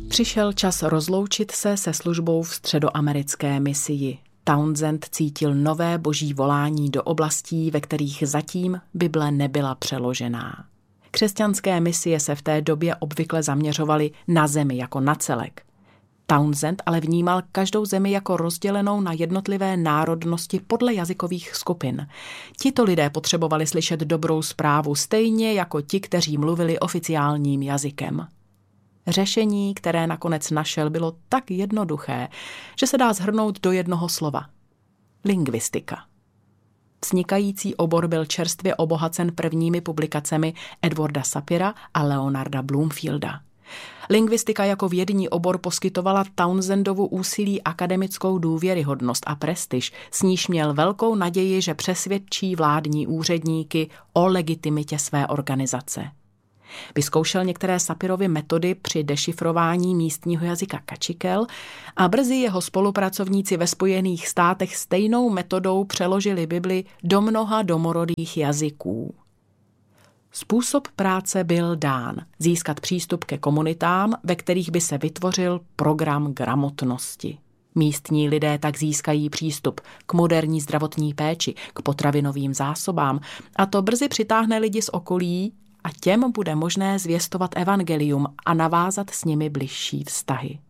Přišel čas rozloučit se se službou v středoamerické misii. Townsend cítil nové boží volání do oblastí, ve kterých zatím Bible nebyla přeložená. Křesťanské misie se v té době obvykle zaměřovaly na zemi jako na celek. Townsend ale vnímal každou zemi jako rozdělenou na jednotlivé národnosti podle jazykových skupin. Tito lidé potřebovali slyšet dobrou zprávu stejně jako ti, kteří mluvili oficiálním jazykem. Řešení, které nakonec našel, bylo tak jednoduché, že se dá shrnout do jednoho slova. Lingvistika. Vznikající obor byl čerstvě obohacen prvními publikacemi Edwarda Sapira a Leonarda Bloomfielda. Lingvistika jako vědní obor poskytovala Townsendovu úsilí akademickou důvěryhodnost a prestiž, s níž měl velkou naději, že přesvědčí vládní úředníky o legitimitě své organizace. Vyzkoušel některé Sapirovy metody při dešifrování místního jazyka kačikel a brzy jeho spolupracovníci ve Spojených státech stejnou metodou přeložili Bibli do mnoha domorodých jazyků. Způsob práce byl dán získat přístup ke komunitám, ve kterých by se vytvořil program gramotnosti. Místní lidé tak získají přístup k moderní zdravotní péči, k potravinovým zásobám a to brzy přitáhne lidi z okolí a těm bude možné zvěstovat evangelium a navázat s nimi bližší vztahy.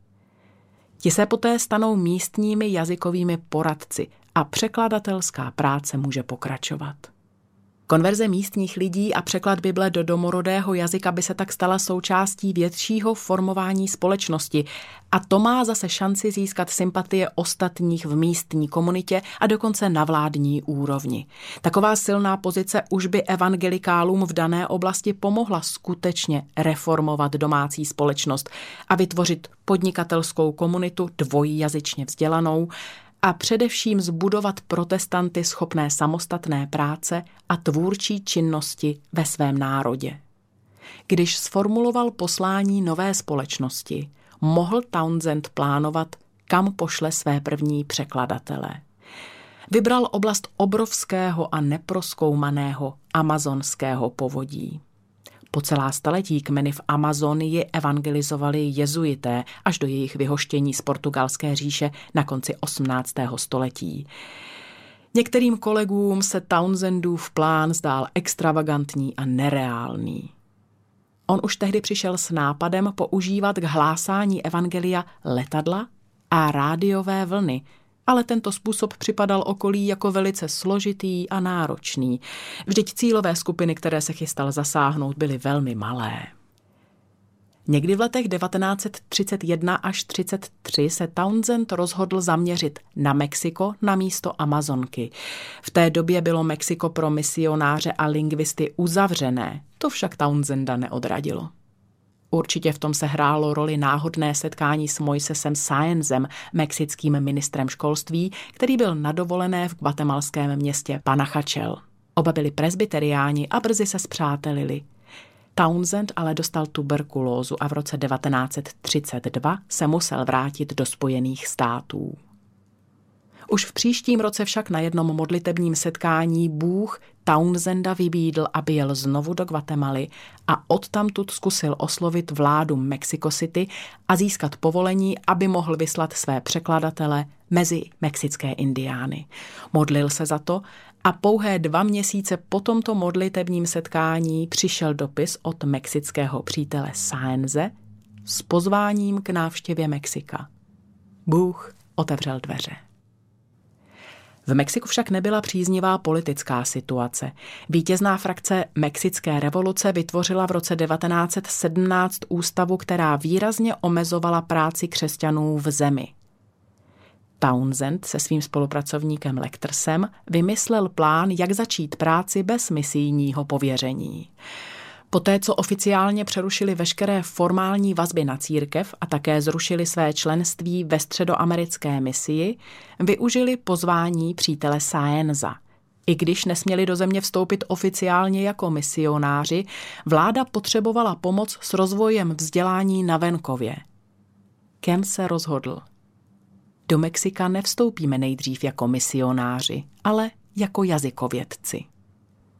Ti se poté stanou místními jazykovými poradci a překladatelská práce může pokračovat. Konverze místních lidí a překlad Bible do domorodého jazyka by se tak stala součástí většího formování společnosti a to má zase šanci získat sympatie ostatních v místní komunitě a dokonce na vládní úrovni. Taková silná pozice už by evangelikálům v dané oblasti pomohla skutečně reformovat domácí společnost a vytvořit podnikatelskou komunitu dvojjazyčně vzdělanou a především zbudovat protestanty schopné samostatné práce a tvůrčí činnosti ve svém národě. Když sformuloval poslání nové společnosti, mohl Townsend plánovat, kam pošle své první překladatele. Vybral oblast obrovského a neprozkoumaného amazonského povodí. Po celá staletí kmeny v Amazonii evangelizovali jezuité až do jejich vyhoštění z portugalské říše na konci 18. století. Některým kolegům se Townsendův plán zdál extravagantní a nereálný. On už tehdy přišel s nápadem používat k hlásání evangelia letadla a rádiové vlny, ale tento způsob připadal okolí jako velice složitý a náročný. Vždyť cílové skupiny, které se chystal zasáhnout, byly velmi malé. Někdy v letech 1931 až 1933 se Townsend rozhodl zaměřit na Mexiko na místo Amazonky. V té době bylo Mexiko pro misionáře a lingvisty uzavřené, to však Townsenda neodradilo. Určitě v tom se hrálo roli náhodné setkání s Moisesem Sáenzem, mexickým ministrem školství, který byl na dovolené v guatemalském městě Panajachel. Oba byli presbyteriáni a brzy se spřátelili. Townsend ale dostal tuberkulózu a v roce 1932 se musel vrátit do Spojených států. Už v příštím roce však na jednom modlitebním setkání Bůh Townsenda vybídl, aby jel znovu do Guatemaly a odtamtud zkusil oslovit vládu Mexico City a získat povolení, aby mohl vyslat své překladatele mezi mexické indiány. Modlil se za to a pouhé 2 měsíce po tomto modlitebním setkání přišel dopis od mexického přítele Sáenze s pozváním k návštěvě Mexika. Bůh otevřel dveře. V Mexiku však nebyla příznivá politická situace. Vítězná frakce Mexické revoluce vytvořila v roce 1917 ústavu, která výrazně omezovala práci křesťanů v zemi. Townsend se svým spolupracovníkem Lectersem vymyslel plán, jak začít práci bez misijního pověření. Poté, co oficiálně přerušili veškeré formální vazby na církev a také zrušili své členství ve středoamerické misii, využili pozvání přítele Sáenza. I když nesměli do země vstoupit oficiálně jako misionáři, vláda potřebovala pomoc s rozvojem vzdělání na venkově. Kem se rozhodl? Do Mexika nevstoupíme nejdřív jako misionáři, ale jako jazykovědci.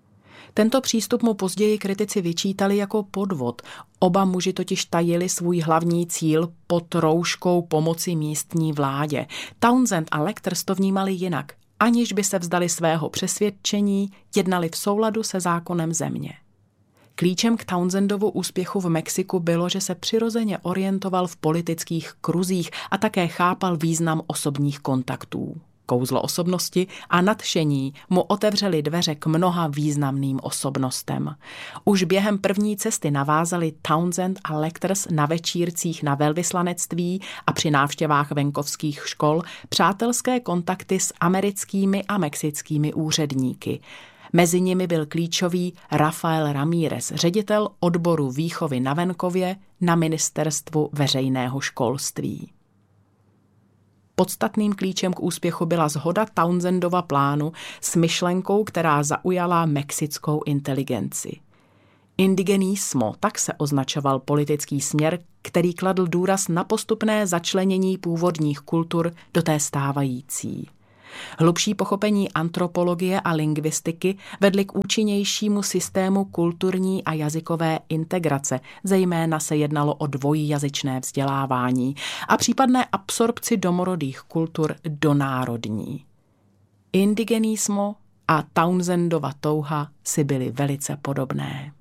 Tento přístup mu později kritici vyčítali jako podvod. Oba muži totiž tajili svůj hlavní cíl pod rouškou pomoci místní vládě. Townsend a Lecters to vnímali jinak. Aniž by se vzdali svého přesvědčení, jednali v souladu se zákonem země. Klíčem k Townsendovu úspěchu v Mexiku bylo, že se přirozeně orientoval v politických kruzích a také chápal význam osobních kontaktů. Kouzlo osobnosti a nadšení mu otevřely dveře k mnoha významným osobnostem. Už během první cesty navázali Townsend a Lecters na večírcích na velvyslanectví a při návštěvách venkovských škol přátelské kontakty s americkými a mexickými úředníky. Mezi nimi byl klíčový Rafael Ramírez, ředitel odboru výchovy na venkově na Ministerstvu veřejného školství. Podstatným klíčem k úspěchu byla shoda Townsendova plánu s myšlenkou, která zaujala mexickou inteligenci. Indigenismo, tak se označoval politický směr, který kladl důraz na postupné začlenění původních kultur do té stávající. Hlubší pochopení antropologie a lingvistiky vedly k účinnějšímu systému kulturní a jazykové integrace, zejména se jednalo o dvojjazyčné vzdělávání a případné absorpci domorodých kultur do národní. Indigenismo a Townsendova touha si byly velice podobné.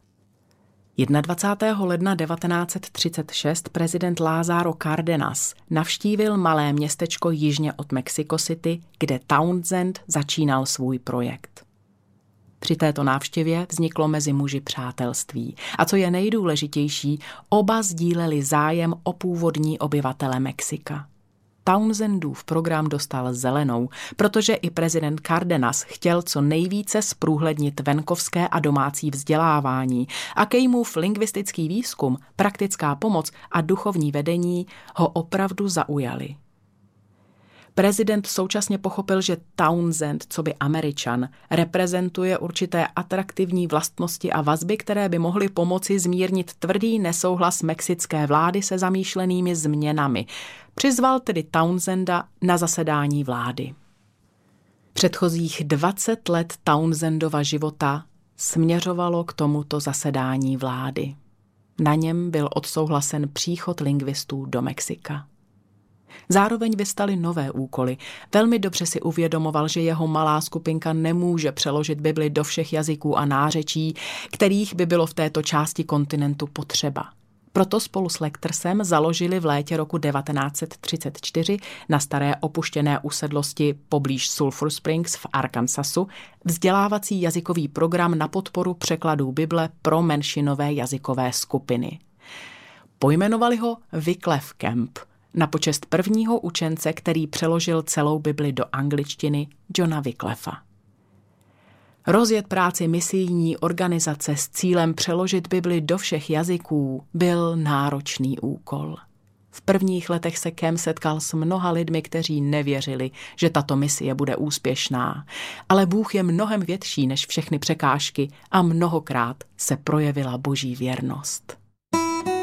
21. ledna 1936 prezident Lázaro Cárdenas navštívil malé městečko jižně od Mexico City, kde Townsend začínal svůj projekt. Při této návštěvě vzniklo mezi muži přátelství. A co je nejdůležitější, oba sdíleli zájem o původní obyvatele Mexika. Townsendův program dostal zelenou, protože i prezident Cárdenas chtěl co nejvíce zprůhlednit venkovské a domácí vzdělávání a Kejmův lingvistický výzkum, praktická pomoc a duchovní vedení ho opravdu zaujali. Prezident současně pochopil, že Townsend, coby Američan, reprezentuje určité atraktivní vlastnosti a vazby, které by mohly pomoci zmírnit tvrdý nesouhlas mexické vlády se zamýšlenými změnami. Přizval tedy Townsenda na zasedání vlády. Předchozích 20 let Townsendova života směřovalo k tomuto zasedání vlády. Na něm byl odsouhlasen příchod lingvistů do Mexika. Zároveň vystaly nové úkoly. Velmi dobře si uvědomoval, že jeho malá skupinka nemůže přeložit Bibli do všech jazyků a nářečí, kterých by bylo v této části kontinentu potřeba. Proto spolu s Lectersem založili v létě roku 1934 na staré opuštěné usedlosti poblíž Sulphur Springs v Arkansasu vzdělávací jazykový program na podporu překladů Bible pro menšinové jazykové skupiny. Pojmenovali ho Wycliffe Camp na počest prvního učence, který přeložil celou Bibli do angličtiny, Johna Wycliffa. Rozjet práci misijní organizace s cílem přeložit Bibli do všech jazyků byl náročný úkol. V prvních letech se Camp setkal s mnoha lidmi, kteří nevěřili, že tato misie bude úspěšná. Ale Bůh je mnohem větší než všechny překážky a mnohokrát se projevila Boží věrnost.